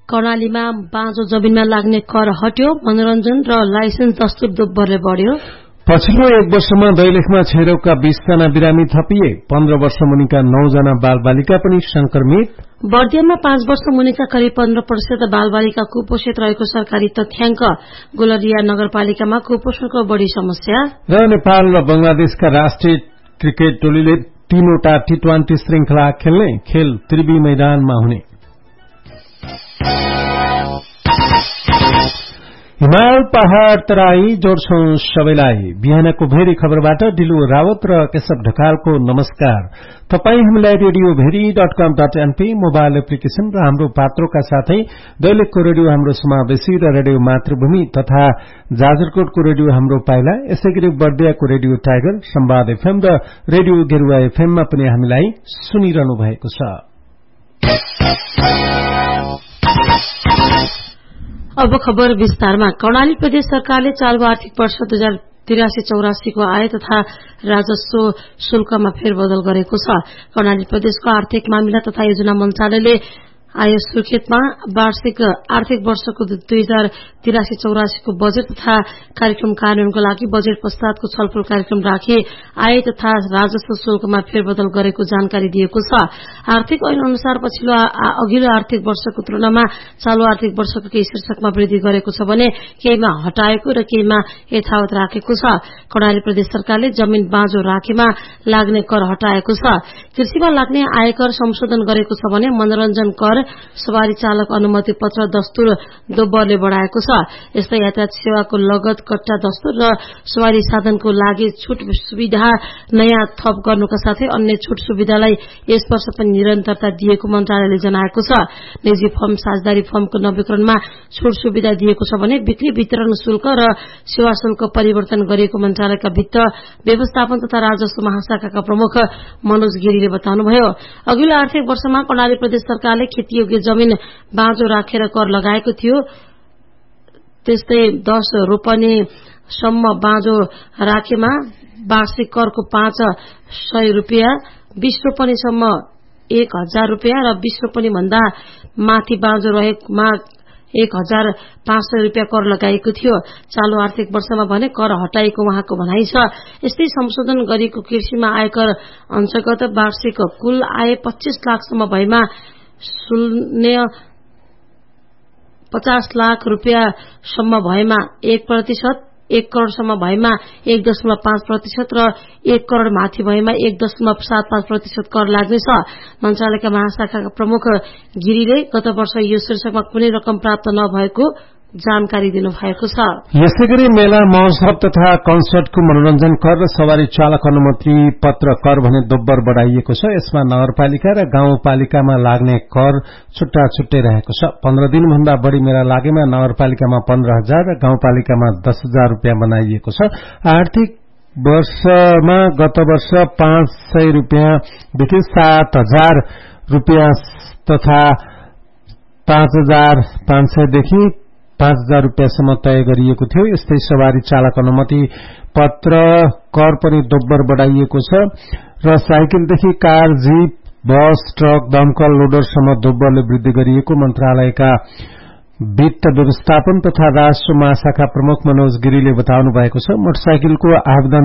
कर्णालीमा बाँझो जमिनमा लाग्ने कर हट्यो, मनोरञ्जन र लाइसेन्स दस्तुर दोब्बरले बढ्यो। पछिल्लो 1 वर्षमा दैलेखमा क्षयरोगका 20 जना बिरामी थपिए, 15 वर्ष मुनिका 9 जना बालबालिका पनि संक्रमित। बर्दियामा 5 वर्ष मुनिका करिब 15% बालबालिका कुपोषित रहेको सरकारी तथ्याङ्क। गोलरिया नगरपालिकामा कुपोषणको बढ़ी समस्या। र नेपाल र बंगलादेशका राष्ट्रिय क्रिकेट टोलीले 3वटा T20 श्रृंखला खेल्ने, खेल त्रिवी मैदानमा हुने। हिमाल पहाड़ तराई जोड्छौं सबैलाई। बिहानको भेरी खबरबाट दिलु रावत र केशव ढकालको नमस्कार। तपाई हामीलाई radioveri.com.np मोबाइल एप्लिकेशन र हाम्रो पात्रोका साथै दैलेखको रेडियो हाम्रो समावेशी र रेडियो मातृभूमि तथा जाजरकोटको रेडियो हाम्रो पाइला, यसैगरी बर्दियाको रेडियो टाइगर, संवाद एफएम र रेडियो गेरुवा एफएम मा पनि हामीलाई सुनिरहनु भएको छ। अब खबर विस्तारमा। कर्णाली प्रदेश सरकारले चालू आर्थिक वर्ष 2083-84 को आय तथा राजस्व शुल्कमा फेरबदल गरेको छ। कर्णाली प्रदेशको आर्थिक मामिला तथा योजना मन्त्रालयले आय स्वीकृतमा वार्षिक आर्थिक वर्षको 2083-84 को बजेट तथा कार्यक्रम कार्यान्वयनको लागि बजेट पश्चातको छलफल कार्यक्रम राखी आय तथा राजस्व शुल्कमा फेरबदल गरेको जानकारी दिएको छ। आर्थिक ऐन अनुसार अघिल्लो आर्थिक वर्षको तुलनामा चालू आर्थिक वर्षको केही शीर्षकमा वृद्धि गरेको छ भने केहीमा हटाएको र केहीमा यथावत राखेको छ। कर्णाली प्रदेश सरकारले जमिन बाँझो राखेमा लाग्ने कर हटाएको छ। कृषिमा लाग्ने आयकर संशोधन गरेको छ भने मनोरञ्जन कर, सवारी चालक अनुमति पत्र दस्तुर दोब्बरले बढ़ाएको छ। यस्तै यातायात सेवाको लगत कट्टा दस्तुर र सवारी साधनको लागि छुट सुविधा नयाँ थप गर्नुका साथै अन्य छुट सुविधालाई यस वर्ष पनि निरन्तरता दिएको मन्त्रालयले जनाएको छ। निजी फर्म साझेदारी फर्मको नवीकरणमा छुट सुविधा दिएको छ भने बिक्री वितरण शुल्क र सेवा शुल्क परिवर्तन गरिएको मन्त्रालयका वित्त व्यवस्थापन तथा राजस्व महाशाखाका प्रमुख मनोज गिरीले बताउनुभयो। अघिल्लो आर्थिक वर्षमा कर्णाली प्रदेश सरकारले खेतीयोग्य जमिन बाँझो राखेर कर लगाएको थियो। त्यस्तै 10 रोपनीसम्म बाँझो राखेमा वार्षिक करको 500 रुपियाँ, 20 रोपनीसम्म 1000 रुपियाँ र 20 रोपनी भन्दा माथि बाँझो रहेकोमा 1500 रुपियाँ कर लगाएको थियो। चालू आर्थिक वर्षमा भने कर हटाइएको उहाँको भनाइ छ। यस्तै संशोधन गरिएको कृषिमा आयकर अन्तर्गत वार्षिक कुल आय 25 लाखसम्म भएमा 50 लाख रुपियाँसम्म भएमा 1%, 1 करोड़सम्म भएमा 1.5% र 1 करोड़ माथि भएमा 1.75% कर लाग्नेछ। मन्त्रालयका महाशाखाका प्रमुख गिरीले गत वर्ष यो शीर्षकमा कुनै रकम प्राप्त नभएको जानकारी दिनुभएको छ। यसैगरी मेला महोत्सव तथा कन्सर्टको मनोरञ्जन कर र सवारी चालक अनुमति पत्र कर भने दोब्बर बढ़ाइएको छ। यसमा नगरपालिका र गाउँपालिकामा लाग्ने कर छुट्टा छुट्टै रहेको छ। 15 दिनभन्दा बढ़ी मेला लागेमा नगरपालिकामा 15,000 र गाउँपालिकामा 10,000 रुपियाँ बनाइएको छ। आर्थिक वर्षमा गत वर्ष 500 रुपियाँदेखि 7,000 रुपियाँ तथा 5,500 देखि 5,000 रुपियाँसम्म तय गरिएको थियो। यस्तै सवारी चालक अनुमति पत्र कर पनि दोब्बर बढ़ाइएको छ र साइकलदेखि कार, जीप, बस, ट्रक, दमकल, लोडरसम्म दोब्बरले वृद्धि गरिएको मन्त्रालयका वित्त व्यवस्थापन तथा राजस्व महाशाखा प्रमुख मनोज गिरीले बताउनु भएको छ। मोटरसाइकलको आवेदन